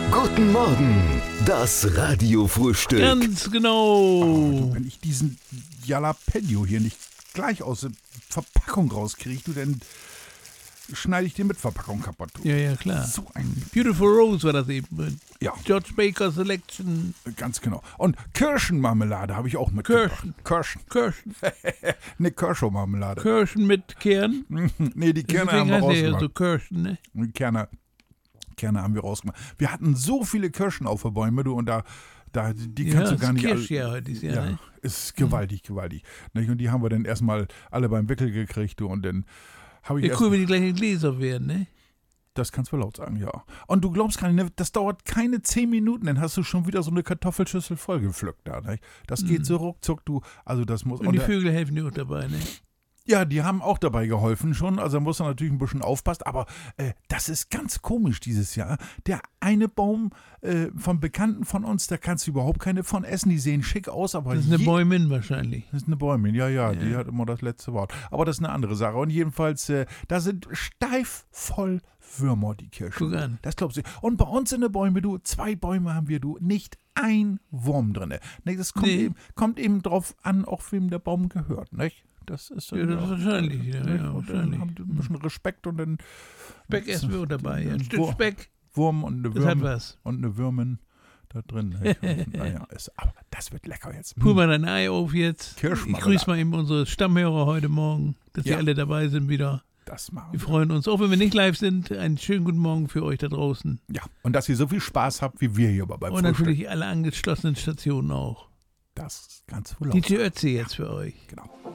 Guten Morgen, das Radiofrühstück. Ganz genau. Oh, wenn ich diesen Jalapeno hier nicht gleich aus der Verpackung rauskriege, du, dann schneide ich den mit Verpackung kaputt. Du. Ja, klar. So ein... Beautiful Rose war das eben. Ja. George Baker Selection. Ganz genau. Und Kirschenmarmelade habe ich auch mitgebracht. Kirschen. Ne, Kirschow-Marmelade. Kirschen mit Kern. Nee, die Kerne haben Deswegen wir heißt der ja rausgemacht. so Kirschen, ne? Die Kerne haben wir rausgemacht. Wir hatten so viele Kirschen auf der Bäume, du, und die kannst du gar nicht alle... Kirschjahr heute ist ja, Ja, ne? ist gewaltig. Nicht? Und die haben wir dann erstmal alle beim Wickel gekriegt, du, und dann habe ich Ja, cool, wenn die gleich in Gläser werden, ne? Das kannst du laut sagen, ja. Und du glaubst gar nicht, ne, das dauert keine 10 Minuten, dann hast du schon wieder so eine Kartoffelschüssel vollgepflückt da. Nicht? Das geht so ruckzuck, du. Also das muss... Und die Vögel helfen dir auch dabei, ne? Ja, die haben auch dabei geholfen schon. Also da muss man natürlich ein bisschen aufpassen. Aber das ist ganz komisch dieses Jahr. Der eine Baum vom Bekannten von uns, da kannst du überhaupt keine von essen. Die sehen schick aus, aber... Das ist eine Bäumin wahrscheinlich. Das ist eine Bäumin, ja, die hat immer das letzte Wort. Aber das ist eine andere Sache. Und jedenfalls, da sind steif voll Würmer, die Kirschen. Guck an. Das glaubst du. Und bei uns in den Bäumen, du, 2 Bäume haben wir, du, nicht ein Wurm drin. Ne, das kommt eben drauf an, auch wem der Baum gehört, nicht? Das ist Ja, das ist wahrscheinlich. Ja, und wahrscheinlich. dann haben die ein bisschen Respekt und dann... Speck essen wir auch dabei. Ja. Ein Stück Speck. Wurm und eine Das hat Würmin. was. Und eine Würmin da drin. Naja, aber das wird lecker jetzt. Pull mal dein Ei auf jetzt. Ich Kirschmarmelade. grüße mal eben unsere Stammhörer heute Morgen, dass die Ja. alle dabei sind wieder. Das machen Wir wir. freuen uns, auch wenn wir nicht live sind, einen schönen guten Morgen für euch da draußen. Ja, und dass ihr so viel Spaß habt, wie wir hier beim Und Frühstück. natürlich alle angeschlossenen Stationen auch. Das ganz wohl. DJ Ötzi jetzt für euch. Genau.